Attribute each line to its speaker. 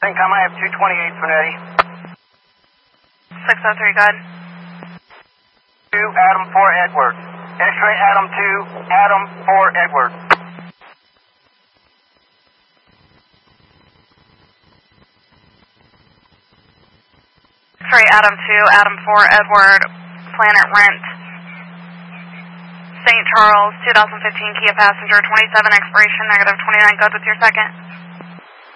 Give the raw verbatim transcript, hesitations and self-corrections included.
Speaker 1: Income, I have two twenty-eight Finetti.
Speaker 2: six oh three, good.
Speaker 1: two, Adam four, Edward. X-ray Adam two, Adam four, Edward.
Speaker 2: X-ray Adam two, Adam four, Edward, Planet Rent. Saint Charles, two thousand fifteen Kia Passenger, twenty-seven expiration, negative twenty-nine, good with your second.